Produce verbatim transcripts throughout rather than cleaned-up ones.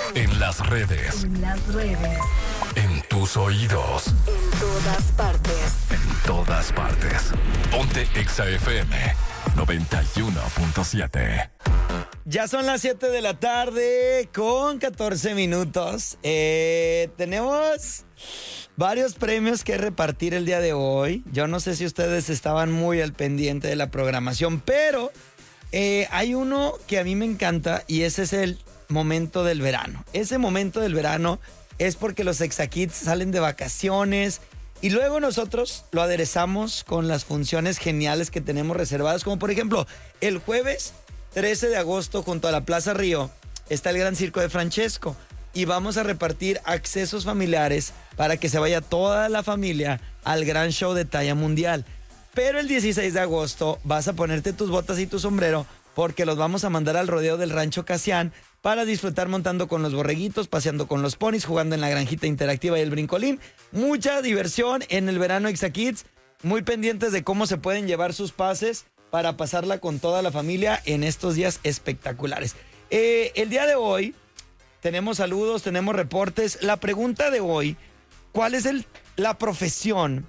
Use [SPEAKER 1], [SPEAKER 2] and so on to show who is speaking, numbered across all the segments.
[SPEAKER 1] En las redes.
[SPEAKER 2] En las redes.
[SPEAKER 1] En tus oídos.
[SPEAKER 2] En todas partes.
[SPEAKER 1] En todas partes. Ponte Exa F M noventa y uno punto siete.
[SPEAKER 3] Ya son las siete de la tarde con catorce minutos. Eh, tenemos varios premios que repartir el día de hoy. Yo no sé si ustedes estaban muy al pendiente de la programación, pero eh, hay uno que a mí me encanta y ese es el momento del verano. Ese momento del verano es porque los Exakids salen de vacaciones y luego nosotros lo aderezamos con las funciones geniales que tenemos reservadas, como por ejemplo el jueves trece de agosto junto a la Plaza Río está el Gran Circo de Francesco y vamos a repartir accesos familiares para que se vaya toda la familia al gran show de talla mundial. Pero el dieciséis de agosto vas a ponerte tus botas y tu sombrero porque los vamos a mandar al rodeo del Rancho Casián para disfrutar montando con los borreguitos, paseando con los ponis, jugando en la granjita interactiva y el brincolín. Mucha diversión en el verano Exakids, muy pendientes de cómo se pueden llevar sus pases para pasarla con toda la familia en estos días espectaculares. Eh, el día de hoy tenemos saludos, tenemos reportes. La pregunta de hoy, ¿cuál es el, la profesión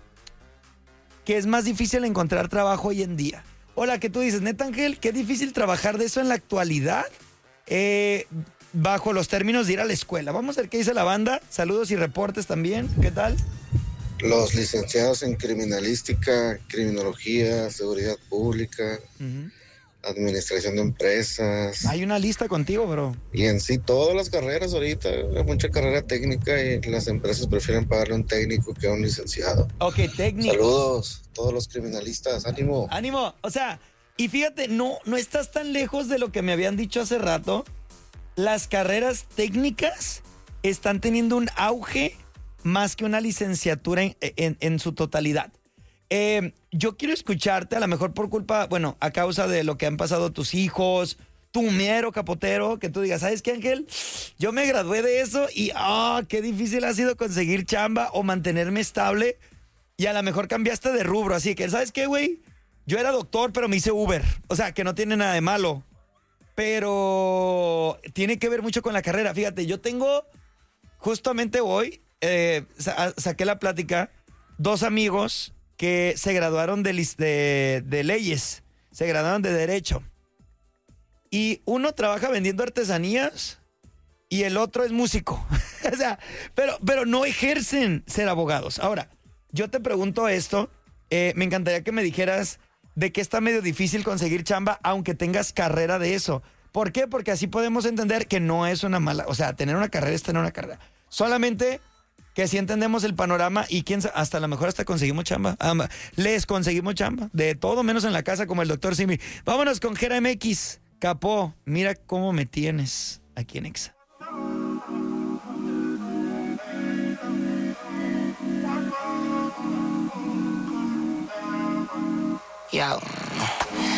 [SPEAKER 3] que es más difícil encontrar trabajo hoy en día? Hola, ¿qué tú dices? Neta, Ángel, qué difícil trabajar de eso en la actualidad, eh, bajo los términos de ir a la escuela. Vamos a ver qué dice la banda. Saludos y reportes también. ¿Qué tal?
[SPEAKER 4] Los licenciados en criminalística, criminología, seguridad pública, uh-huh. administración de empresas.
[SPEAKER 3] Hay una lista contigo, bro.
[SPEAKER 4] Y en sí, todas las carreras ahorita, hay mucha carrera técnica y las empresas prefieren pagarle a un técnico que a un licenciado.
[SPEAKER 3] Ok, técnico.
[SPEAKER 4] Saludos, todos los criminalistas, ánimo.
[SPEAKER 3] Ánimo, o sea, y fíjate, no, no estás tan lejos de lo que me habían dicho hace rato. Las carreras técnicas están teniendo un auge más que una licenciatura en, en, en su totalidad. Eh, yo quiero escucharte, a lo mejor por culpa, bueno, a causa de lo que han pasado tus hijos, tu mero capotero, que tú digas, ¿sabes qué, Ángel? Yo me gradué de eso y, ah, oh, qué difícil ha sido conseguir chamba o mantenerme estable y a lo mejor cambiaste de rubro, así que, ¿sabes qué, güey? Yo era doctor, pero me hice Uber, o sea, que no tiene nada de malo, pero tiene que ver mucho con la carrera. Fíjate, yo tengo, justamente hoy, Eh, sa- saqué la plática, dos amigos que se graduaron de, de, de leyes, se graduaron de derecho. Y uno trabaja vendiendo artesanías y el otro es músico. O sea, pero, pero no ejercen ser abogados. Ahora, yo te pregunto esto, eh, me encantaría que me dijeras de qué está medio difícil conseguir chamba aunque tengas carrera de eso. ¿Por qué? Porque así podemos entender que no es una mala, o sea, tener una carrera es tener una carrera. Solamente que si entendemos el panorama y quién sa- hasta a lo mejor hasta conseguimos chamba. Ah, les conseguimos chamba. De todo menos en la casa como el doctor Simi. Vámonos con Gera M X. Capó, mira cómo me tienes aquí en Exa.
[SPEAKER 5] Yo,